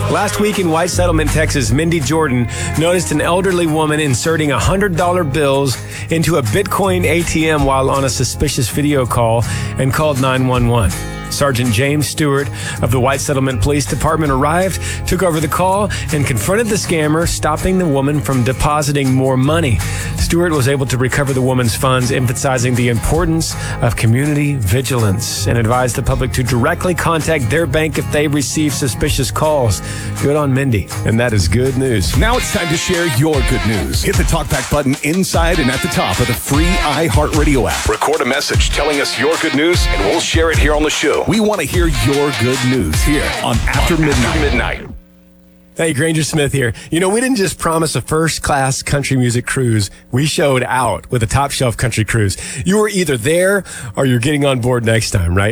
Last week in White Settlement, Texas, Mindy Jordan noticed an elderly woman inserting $100 bills into a Bitcoin ATM while on a suspicious video call and called 911. Sergeant James Stewart of the White Settlement Police Department arrived, took over the call, and confronted the scammer, stopping the woman from depositing more money. Stewart was able to recover the woman's funds, emphasizing the importance of community vigilance, and advised the public to directly contact their bank if they receive suspicious calls. Good on Mindy, and that is good news. Now it's time to share your good news. Hit the TalkBack button inside and at the top of the free iHeartRadio app. Record a message telling us your good news, and we'll share it here on the show. We want to hear your good news here on After Midnight. Hey, Granger Smith here. You know, we didn't just promise a first-class country music cruise. We showed out with a top-shelf country cruise. You were either there or you're getting on board next time, right?